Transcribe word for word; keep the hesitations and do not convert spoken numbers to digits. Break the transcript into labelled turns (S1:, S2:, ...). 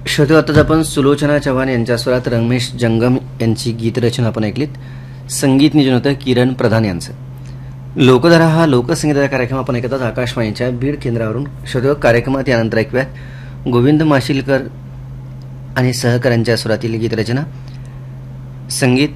S1: श्रोते, आताच आपण सुलोचना चव्हाण यांच्या स्वरात रमेश जंगम यांची गीतरचना आपण ऐकलीत. संगीत नियोजन होतं किरण प्रधान यांचं. लोकधारा हा लोकसंगीताचा कार्यक्रम आपण ऐकतात आकाशवाणीच्या बीड केंद्रावरून. श्रोते, कार्यक्रमात यानंतर ऐकूयात गोविंद माशिलकर आणि सहकाऱ्यांच्या स्वरातील गीतरचना. संगीत